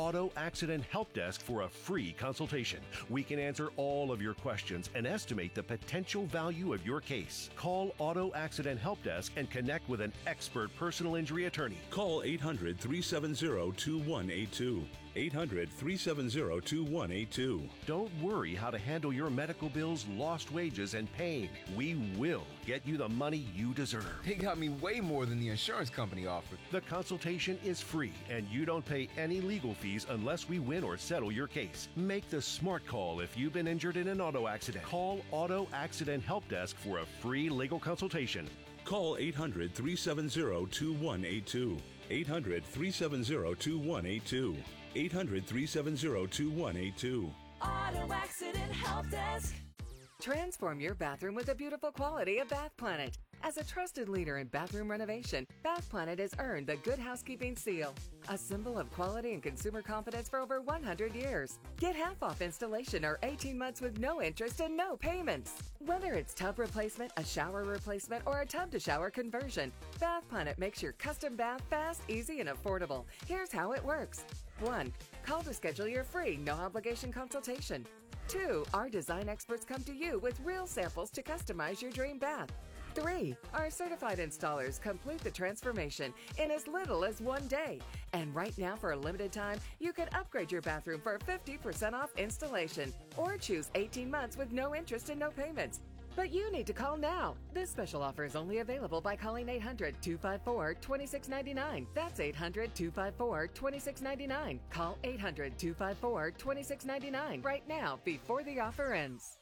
Auto Accident Help Desk for a free consultation. We can answer all of your questions and estimate the potential value of your case. Call Auto Accident Help Desk and connect with an expert personal injury attorney. Call 800-370-2182. 800-370-2182. Don't worry how to handle your medical bills, lost wages, and pain. We will get you the money you deserve. They got me way more than the insurance company offered. The consultation is free, and you don't pay any legal fees unless we win or settle your case. Make the smart call if you've been injured in an auto accident. Call Auto Accident Help Desk for a free legal consultation. Call 800-370-2182. 800-370-2182. 800-370-2182. Auto Accident Help Desk. Transform your bathroom with the beautiful quality of Bath Planet. As a trusted leader in bathroom renovation, Bath Planet has earned the Good Housekeeping seal, a symbol of quality and consumer confidence for over 100 years. Get half off installation or 18 months with no interest and no payments. Whether it's tub replacement, a shower replacement, or a tub-to-shower conversion, Bath Planet makes your custom bath fast, easy, and affordable. Here's how it works. 1. Call to schedule your free, no-obligation consultation. 2. Our design experts come to you with real samples to customize your dream bath. 3. Our certified installers complete the transformation in as little as 1 day. And right now, for a limited time, you can upgrade your bathroom for 50% off installation or choose 18 months with no interest and no payments. But you need to call now. This special offer is only available by calling 800-254-2699. That's 800-254-2699. Call 800-254-2699 right now before the offer ends.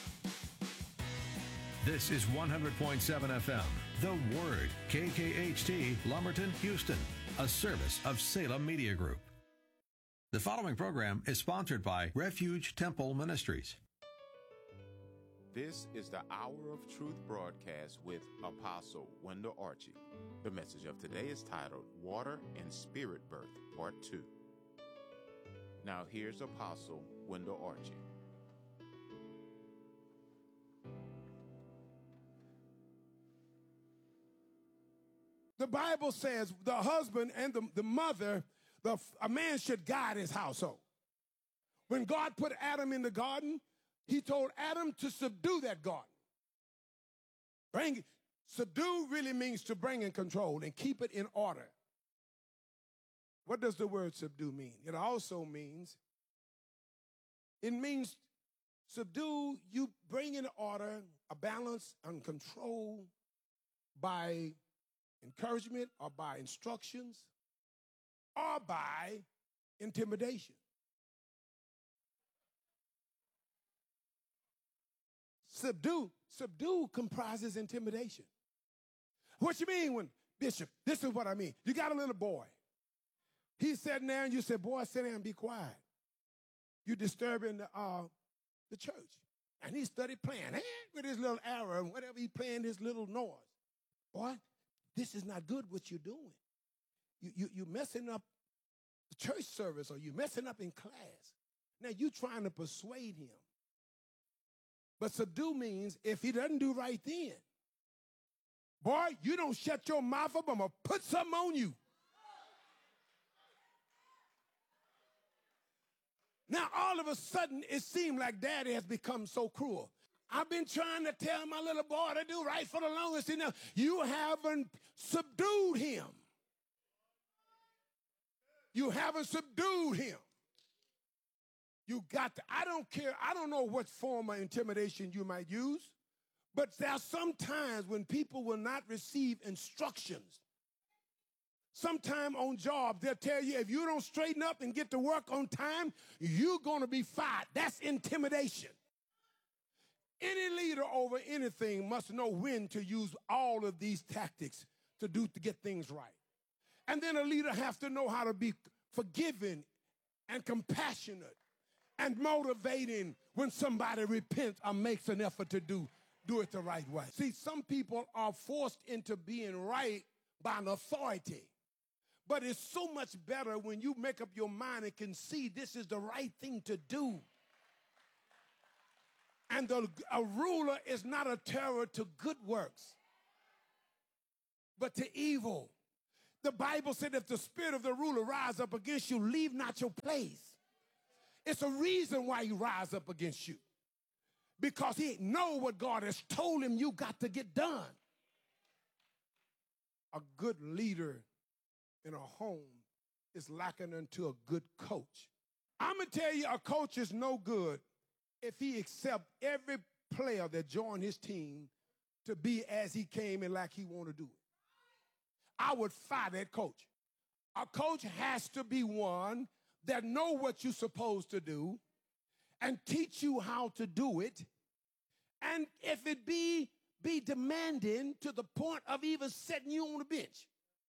This is 100.7 FM, The Word, KKHT, Lumberton, Houston, a service of Salem Media Group. The following program is sponsored by Refuge Temple Ministries. This is the Hour of Truth broadcast with Apostle Wendell Archie. The message of today is titled Water and Spirit Birth, Part 2. Now here's Apostle Wendell Archie. The Bible says the husband and the mother, a man should guide his household. When God put Adam in the garden, he told Adam to subdue that garden. Subdue really means to bring in control and keep it in order. What does the word subdue mean? It also means subdue, you bring in order, a balance and control by encouragement or by instructions or by intimidation. Subdue comprises intimidation. What you mean when, Bishop, this is what I mean. You got a little boy. He's sitting there and you say, boy, sit down and be quiet. You're disturbing the church. And he started playing with his little arrow and whatever he playing, his little noise. Boy, this is not good what you're doing. You're messing up the church service or you're messing up in class. Now you're trying to persuade him. But subdue means if he doesn't do right then, boy, you don't shut your mouth up, I'm going to put something on you. Now, all of a sudden, it seemed like daddy has become so cruel. I've been trying to tell my little boy to do right for the longest enough. You haven't subdued him. You haven't subdued him. You got to, I don't care, I don't know what form of intimidation you might use, but there are some times when people will not receive instructions. Sometime on jobs, they'll tell you if you don't straighten up and get to work on time, you're going to be fired. That's intimidation. Any leader over anything must know when to use all of these tactics to get things right. And then a leader has to know how to be forgiving and compassionate and motivating when somebody repents or makes an effort to do it the right way. See, some people are forced into being right by an authority. But it's so much better when you make up your mind and can see this is the right thing to do. And a ruler is not a terror to good works, but to evil. The Bible said if the spirit of the ruler rise up against you, leave not your place. It's a reason why he rise up against you. Because he know what God has told him you got to get done. A good leader in a home is likened unto a good coach. I'm going to tell you, a coach is no good if he accepts every player that joined his team to be as he came and like he want to do it. I would fire that coach. A coach has to be one that know what you're supposed to do and teach you how to do it. And if it be demanding to the point of even setting you on the bench,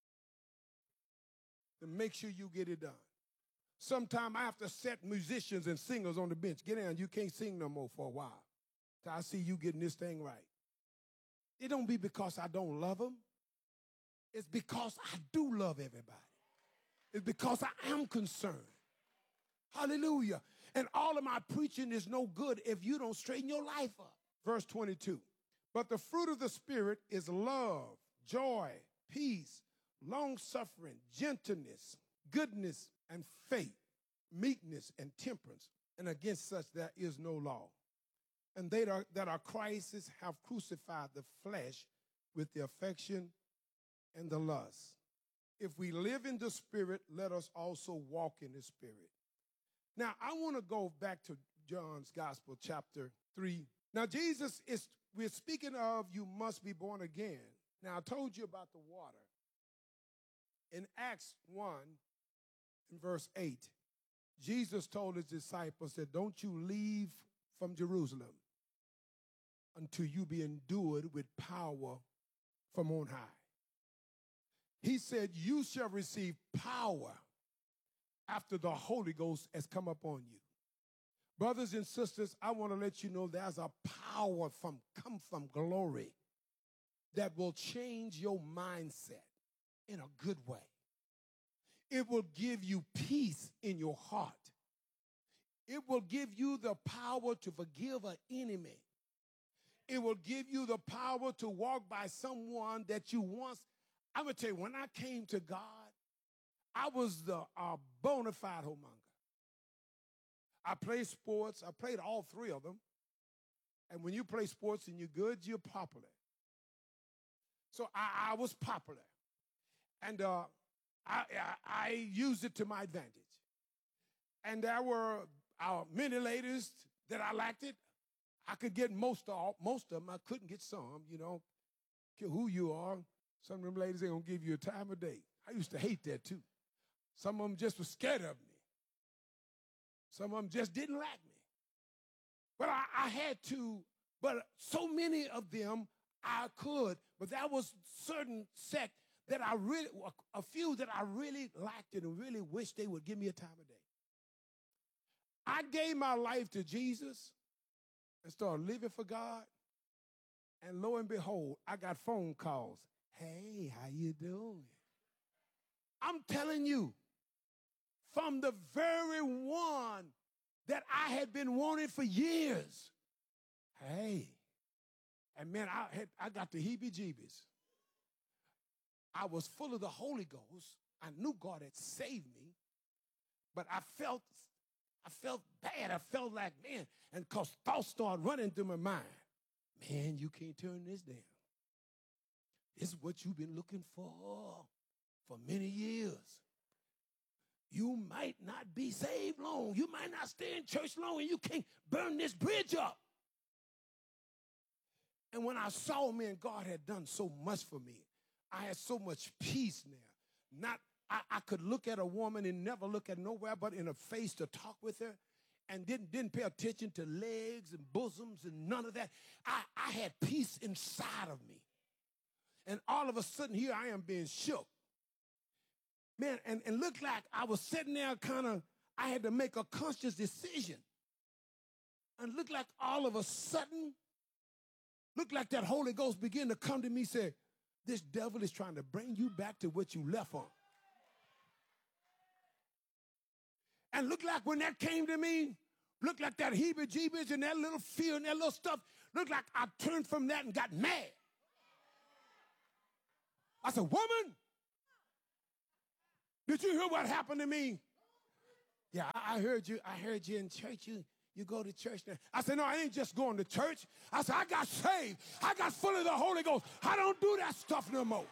then make sure you get it done. Sometimes I have to set musicians and singers on the bench. Get down, you can't sing no more for a while. Till I see you getting this thing right. It don't be because I don't love them. It's because I do love everybody. It's because I am concerned. Hallelujah. And all of my preaching is no good if you don't straighten your life up. Verse 22. But the fruit of the Spirit is love, joy, peace, long-suffering, gentleness, goodness, and faith, meekness, and temperance. And against such there is no law. And they that are Christ's have crucified the flesh with the affection and the lust. If we live in the Spirit, let us also walk in the Spirit. Now, I want to go back to John's Gospel, chapter 3. Now, we're speaking of you must be born again. Now, I told you about the water. In Acts 1, in verse 8, Jesus told his disciples that don't you leave from Jerusalem until you be endued with power from on high. He said, you shall receive power after the Holy Ghost has come upon you. Brothers and sisters, I want to let you know there's a power come from glory that will change your mindset in a good way. It will give you peace in your heart. It will give you the power to forgive an enemy. It will give you the power to walk by someone that you once. I'm going to tell you, when I came to God, I was the bona fide homemonger. I played sports. I played all three of them. And when you play sports and you're good, you're popular. So I was popular. And I used it to my advantage. And there were many ladies that I liked it. I could get most of them. I couldn't get some, you know. Care who you are. Some of them ladies, they going to give you a time of day. I used to hate that too. Some of them just were scared of me. Some of them just didn't like me. But I had to, but so many of them I could. But there was certain sect that a few that I really liked and really wished they would give me a time of day. I gave my life to Jesus and started living for God. And lo and behold, I got phone calls. Hey, how you doing? I'm telling you, from the very one that I had been wanting for years. Hey. And man, I got the heebie-jeebies. I was full of the Holy Ghost. I knew God had saved me. But I felt bad. I felt like, man, and because thoughts started running through my mind. Man, you can't turn this down. This is what you've been looking for many years. You might not be saved long. You might not stay in church long, and you can't burn this bridge up. And when I saw, man, God had done so much for me, I had so much peace now. I could look at a woman and never look at nowhere but in her face to talk with her, and didn't pay attention to legs and bosoms and none of that. I had peace inside of me. And all of a sudden, here I am being shook. Man, and looked like I was sitting there I had to make a conscious decision. And looked like all of a sudden, looked like that Holy Ghost began to come to me and say, this devil is trying to bring you back to what you left on. And looked like when that came to me, looked like that heebie-jeebies and that little fear and that little stuff, looked like I turned from that and got mad. I said, woman, Did you hear what happened to me? Yeah, I heard you. I heard you in church. You go to church now. I said, no, I ain't just going to church. I said, I got saved. I got full of the Holy Ghost. I don't do that stuff no more.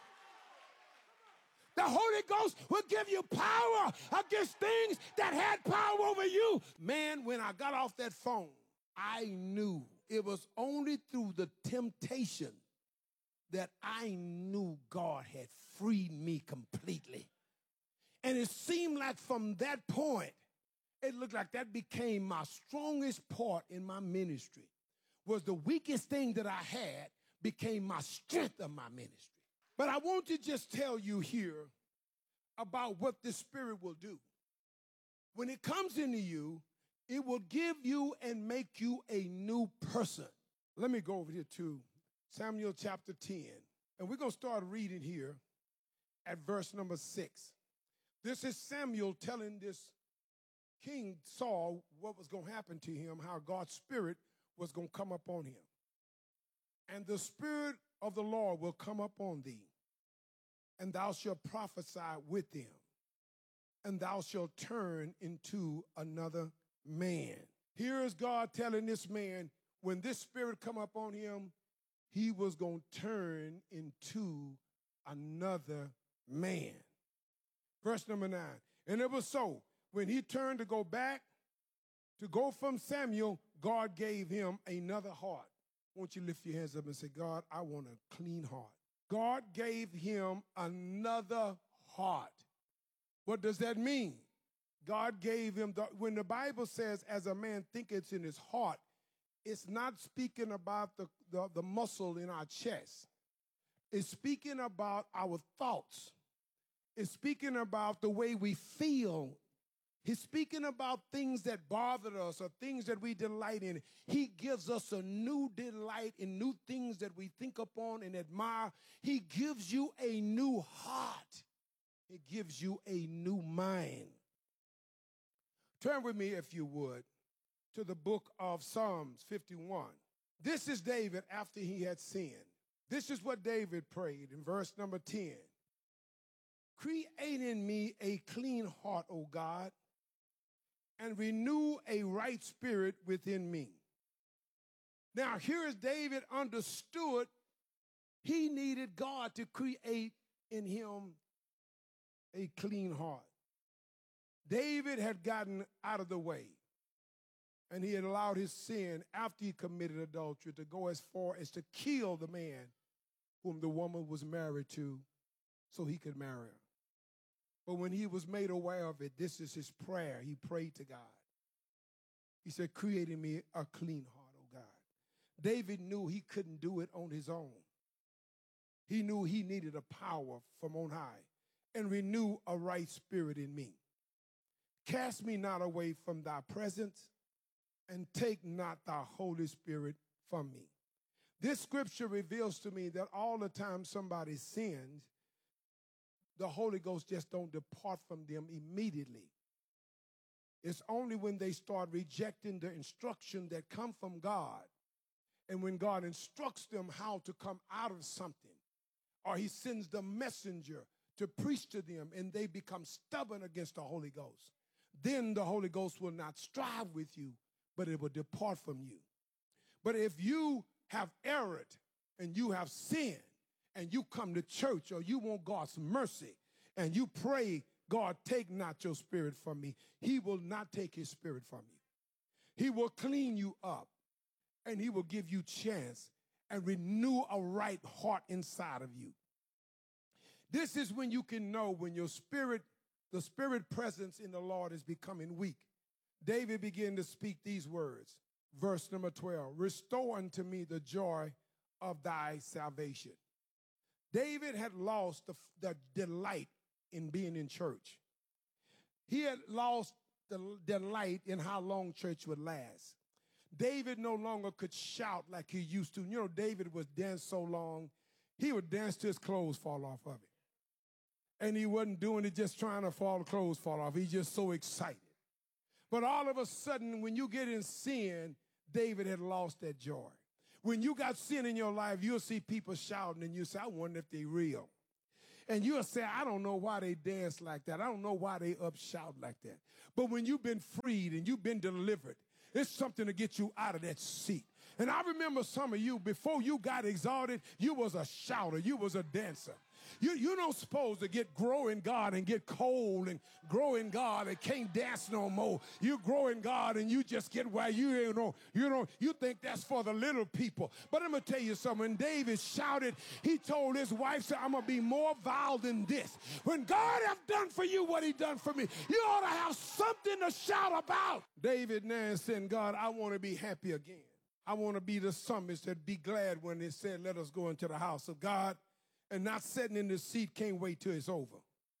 The Holy Ghost will give you power against things that had power over you. Man, when I got off that phone, I knew it was only through the temptation that I knew God had freed me completely. And it seemed like from that point, it looked like that became my strongest part in my ministry. Was the weakest thing that I had became my strength of my ministry. But I want to just tell you here about what the Spirit will do. When it comes into you, it will give you and make you a new person. Let me go over here to Samuel chapter 10. And we're going to start reading here at verse number 6. This is Samuel telling this King Saul what was going to happen to him, how God's Spirit was going to come upon him. And the Spirit of the Lord will come upon thee, and thou shalt prophesy with them, and thou shalt turn into another man. Here is God telling this man, when this Spirit come upon him, he was going to turn into another man. Verse number 9. And it was so, when he turned to go back, to go from Samuel, God gave him another heart. Won't you lift your hands up and say, God, I want a clean heart. God gave him another heart. What does that mean? God gave him, when the Bible says, as a man thinketh in his heart, it's not speaking about the muscle in our chest. It's speaking about our thoughts. It's speaking about the way we feel. He's speaking about things that bothered us or things that we delight in. He gives us a new delight in new things that we think upon and admire. He gives you a new heart. He gives you a new mind. Turn with me, if you would, to the book of Psalms 51. This is David after he had sinned. This is what David prayed in verse number 10. Create in me a clean heart, O God, and renew a right spirit within me. Now, here is David understood he needed God to create in him a clean heart. David had gotten out of the way, and he had allowed his sin after he committed adultery to go as far as to kill the man whom the woman was married to so he could marry her. But when he was made aware of it, this is his prayer. He prayed to God. He said, create in me a clean heart, O God. David knew he couldn't do it on his own. He knew he needed a power from on high, and renew a right spirit in me. Cast me not away from thy presence, and take not thy Holy Spirit from me. This scripture reveals to me that all the time somebody sins, the Holy Ghost just don't depart from them immediately. It's only when they start rejecting the instruction that come from God, and when God instructs them how to come out of something, or he sends the messenger to preach to them, and they become stubborn against the Holy Ghost, then the Holy Ghost will not strive with you, but it will depart from you. But if you have erred and you have sinned, and you come to church, or you want God's mercy, and you pray, God, take not your spirit from me, he will not take his spirit from you. He will clean you up, and he will give you chance and renew a right heart inside of you. This is when you can know when your spirit, the spirit presence in the Lord is becoming weak. David began to speak these words. Verse number 12, restore unto me the joy of thy salvation. David had lost the delight in being in church. He had lost the delight in how long church would last. David no longer could shout like he used to. You know, David would dance so long, he would dance till his clothes fall off of it. And he wasn't doing it just trying to fall, clothes fall off. He's just so excited. But all of a sudden, when you get in sin, David had lost that joy. When you got sin in your life, you'll see people shouting, and you say, I wonder if they're real. And you'll say, I don't know why they dance like that. I don't know why they shout like that. But when you've been freed and you've been delivered, it's something to get you out of that seat. And I remember some of you, before you got exalted, you was a shouter. You was a dancer. You don't supposed to grow in God and get cold and grow in God and can't dance no more. You grow in God and you just get where you think that's for the little people. But I'm going to tell you something. When David shouted, he told his wife, said, I'm going to be more vile than this. When God have done for you what he done for me, you ought to have something to shout about. David now said, God, I want to be happy again. I want to be the psalmist that be glad when they said, let us go into the house of God. And not sitting in the seat, can't wait till it's over.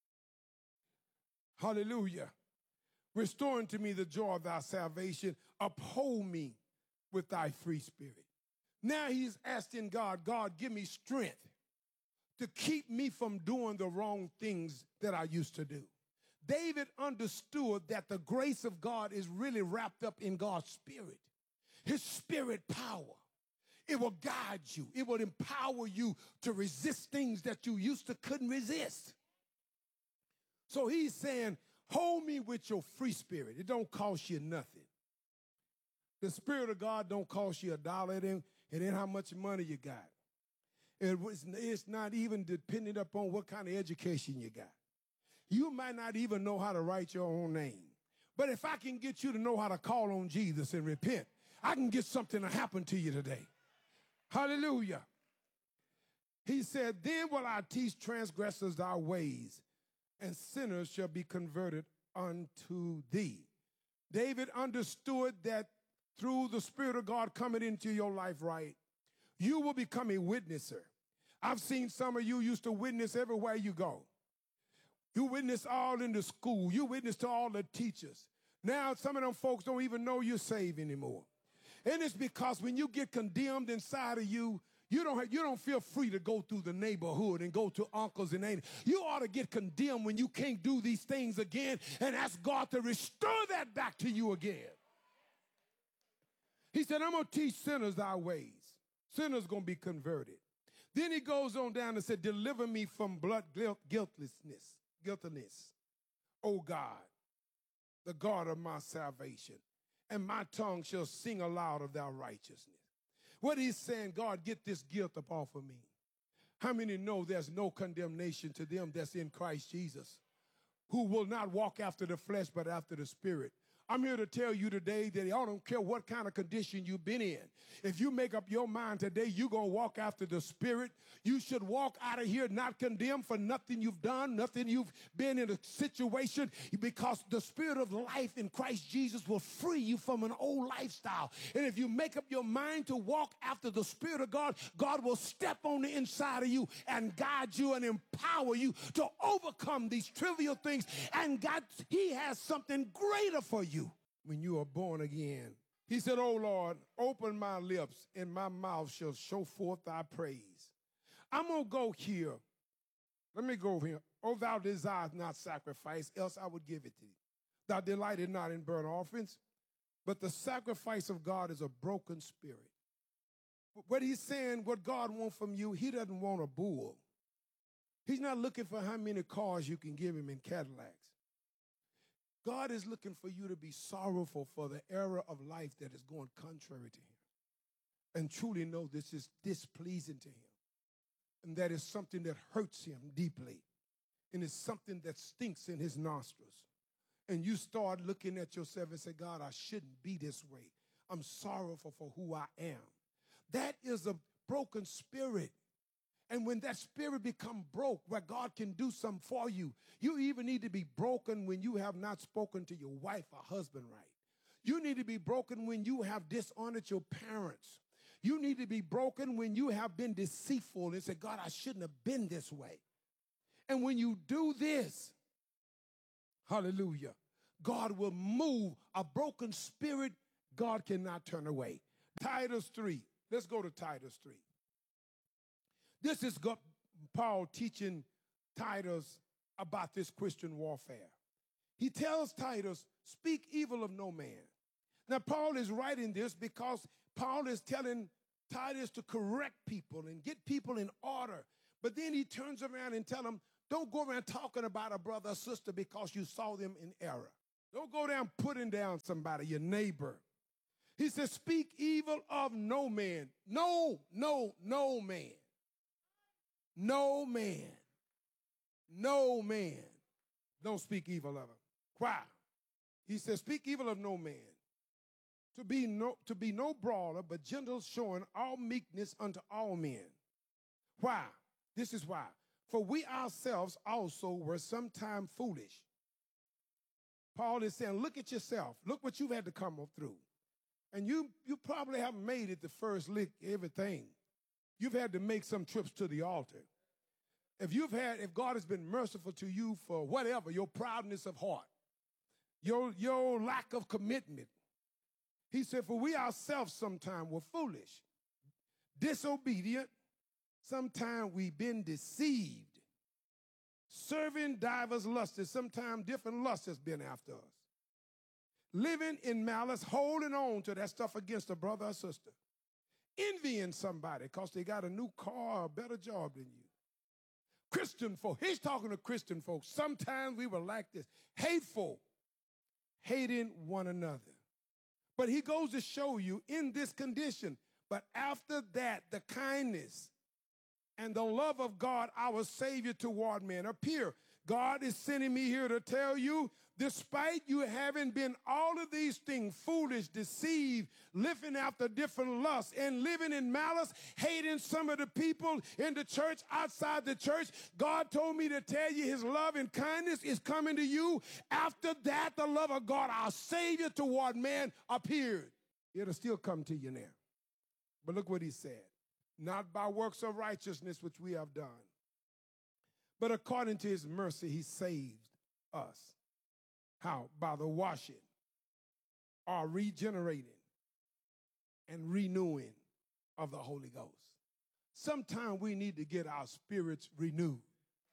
Hallelujah. Restoring to me the joy of thy salvation. Uphold me with thy free spirit. Now he's asking God, God, give me strength to keep me from doing the wrong things that I used to do. David understood that the grace of God is really wrapped up in God's spirit. His spirit power. It will guide you. It will empower you to resist things that you used to couldn't resist. So he's saying, hold me with your free spirit. It don't cost you nothing. The Spirit of God don't cost you $1. It ain't how much money you got. It's not even dependent upon what kind of education you got. You might not even know how to write your own name. But if I can get you to know how to call on Jesus and repent, I can get something to happen to you today. Hallelujah. He said, then will I teach transgressors thy ways, and sinners shall be converted unto thee. David understood that through the Spirit of God coming into your life, right, you will become a witnesser. I've seen some of you used to witness everywhere you go. You witness all in the school. You witness to all the teachers. Now some of them folks don't even know you're saved anymore. And it's because when you get condemned inside of you, you don't feel free to go through the neighborhood and go to uncles and aunts. You ought to get condemned when you can't do these things again and ask God to restore that back to you again. He said, I'm going to teach sinners thy ways. Sinners going to be converted. Then he goes on down and said, deliver me from blood guiltiness, O God, the God of my salvation. And my tongue shall sing aloud of thy righteousness. What he's saying, God, get this guilt up off of me. How many know there's no condemnation to them that's in Christ Jesus, who will not walk after the flesh but after the Spirit? I'm here to tell you today that I don't care what kind of condition you've been in. If you make up your mind today you're going to walk after the Spirit, you should walk out of here not condemned for nothing you've done, nothing you've been in a situation, because the Spirit of life in Christ Jesus will free you from an old lifestyle. And if you make up your mind to walk after the Spirit of God, God will step on the inside of you and guide you and empower you to overcome these trivial things. And God, he has something greater for you. When you are born again, he said, oh Lord, open my lips and my mouth shall show forth thy praise. I'm going to go here. Let me go here. Oh, thou desirest not sacrifice, else I would give it to thee. Thou delighted not in burnt offerings, but the sacrifice of God is a broken spirit. What he's saying, what God wants from you, he doesn't want a bull. He's not looking for how many cars you can give him in Cadillacs. God is looking for you to be sorrowful for the era of life that is going contrary to him, and truly know this is displeasing to him, and that is something that hurts him deeply, and it's something that stinks in his nostrils. And you start looking at yourself and say, God, I shouldn't be this way. I'm sorrowful for who I am. That is a broken spirit. And when that spirit become broke, where God can do something for you, you even need to be broken when you have not spoken to your wife or husband right. You need to be broken when you have dishonored your parents. You need to be broken when you have been deceitful and said, God, I shouldn't have been this way. And when you do this, hallelujah, God will move. A broken spirit, God cannot turn away. Titus 3. Let's go to Titus 3. This is Paul teaching Titus about this Christian warfare. He tells Titus, speak evil of no man. Now, Paul is writing this because Paul is telling Titus to correct people and get people in order. But then he turns around and tells them, Don't go around talking about a brother or sister because you saw them in error. Don't go down putting down somebody, your neighbor. He says, speak evil of no man. No man. No man. No man. Don't speak evil of him. Why? He says, speak evil of no man. To be no brawler, but gentle, showing all meekness unto all men. Why? This is why. For we ourselves also were sometime foolish. Paul is saying, look at yourself. Look what you've had to come through. And you probably haven't made it the first lick, everything. You've had to make some trips to the altar. If God has been merciful to you for whatever, your proudness of heart, your lack of commitment. He said, for we ourselves sometime were foolish, disobedient. Sometime we've been deceived, serving divers lusts. Sometimes different lusts has been after us. Living in malice, holding on to that stuff against a brother or sister. Envying somebody because they got a new car or a better job than you. Christian folk, he's talking to Christian folks. Sometimes we were like this, hateful, hating one another. But he goes to show you in this condition, but after that, the kindness and the love of God, our Savior toward men appear. God is sending me here to tell you, despite you having been all of these things, foolish, deceived, living after different lusts, and living in malice, hating some of the people in the church, outside the church, God told me to tell you his love and kindness is coming to you. After that, the love of God, our Savior toward man, appeared. It'll still come to you now. But look what he said. Not by works of righteousness which we have done, but according to his mercy he saved us. How? By the washing or regenerating and renewing of the Holy Ghost. Sometimes we need to get our spirits renewed.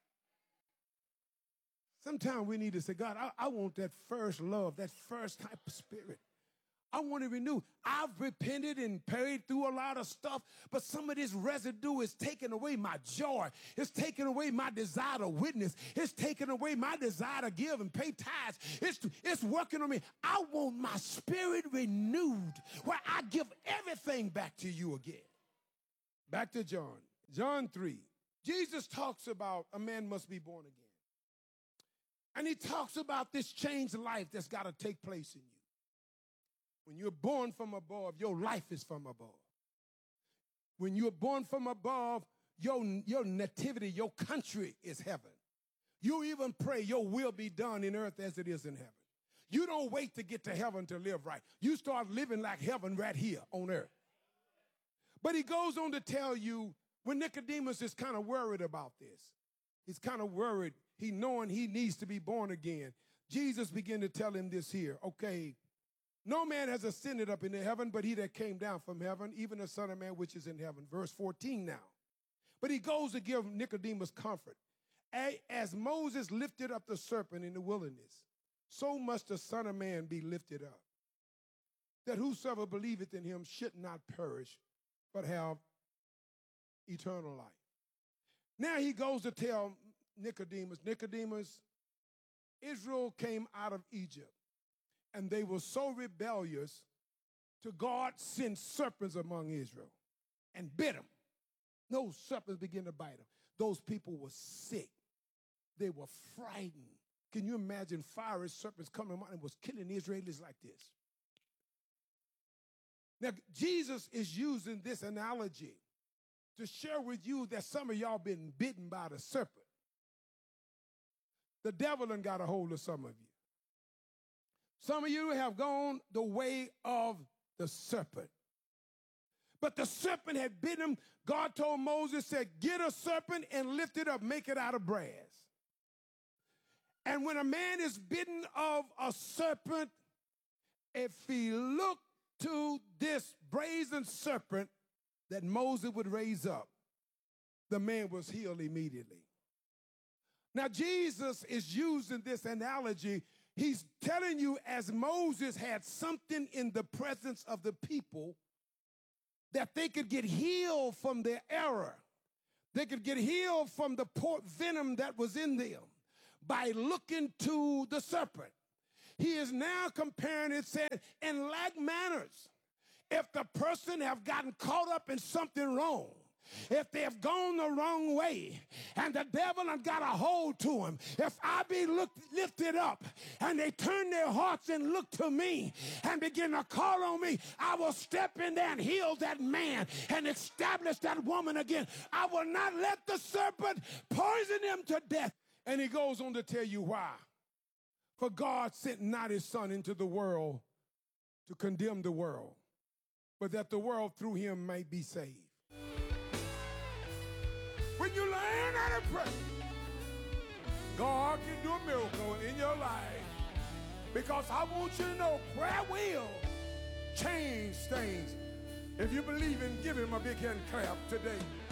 Sometimes we need to say, God, I want that first love, that first type of spirit. I want to renew. I've repented and prayed through a lot of stuff, but some of this residue is taking away my joy. It's taking away my desire to witness. It's taking away my desire to give and pay tithes. It's working on me. I want my spirit renewed, where I give everything back to you again. Back to John. John 3. Jesus talks about a man must be born again. And he talks about this changed life that's got to take place in you. When you're born from above, your life is from above. When you're born from above, your nativity, your country is heaven. You even pray, your will be done in earth as it is in heaven. You don't wait to get to heaven to live right. You start living like heaven right here on earth. But he goes on to tell you, when Nicodemus is kind of worried about this, he's kind of worried, he knowing he needs to be born again. Jesus began to tell him this here, okay, no man has ascended up into heaven, but he that came down from heaven, even the Son of Man which is in heaven. Verse 14 now. But he goes to give Nicodemus comfort. As Moses lifted up the serpent in the wilderness, so must the Son of Man be lifted up, that whosoever believeth in him should not perish, but have eternal life. Now he goes to tell Nicodemus, Israel came out of Egypt. And they were so rebellious to God sent serpents among Israel and bit them. Those serpents began to bite them. Those people were sick. They were frightened. Can you imagine fiery serpents coming out and was killing Israelis like this? Now, Jesus is using this analogy to share with you that some of y'all been bitten by the serpent. The devil done got a hold of some of you. Some of you have gone the way of the serpent. But the serpent had bitten him. God told Moses, said, get a serpent and lift it up, make it out of brass. And when a man is bitten of a serpent, if he looked to this brazen serpent that Moses would raise up, the man was healed immediately. Now, Jesus is using this analogy. He's telling you, as Moses had something in the presence of the people that they could get healed from their error. They could get healed from the venom that was in them by looking to the serpent. He is now comparing it, saying, in like manners, if the person have gotten caught up in something wrong, if they have gone the wrong way and the devil has got a hold to them, if I be lifted up and they turn their hearts and look to me and begin to call on me, I will step in there and heal that man and establish that woman again. I will not let the serpent poison them to death. And he goes on to tell you why. For God sent not his son into the world to condemn the world, but that the world through him might be saved. When you learn how to pray, God can do a miracle in your life. Because I want you to know prayer will change things. If you believe in, give him a big hand clap today.